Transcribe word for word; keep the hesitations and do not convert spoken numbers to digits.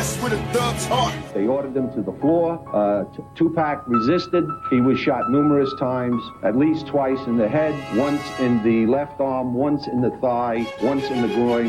mess with a thug's heart. They ordered him to the floor. Uh, Tupac resisted. He was shot numerous times, at least twice in the head, once in the left arm, once in the thigh, once in the groin.